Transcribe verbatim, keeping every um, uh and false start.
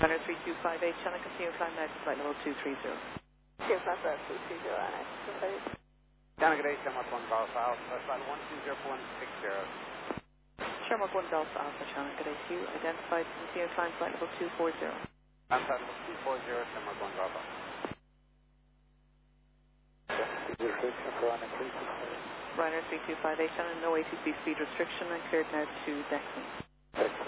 Runner three two five eight, Channel, continue climb now to flight level two three zero. Two five zero two three zero, and Channel, good day, Shamrock one Golf Alpha, flight one two zero one six zero. Shamrock one Golf Alpha, Channel, good day to you. Identified, continue climb flight level two four zero. I'm flight level two four zero, Shamrock one Golf Alpha. Ryanair three two five eight, Channel, no A T C speed restriction and cleared now to Dexon.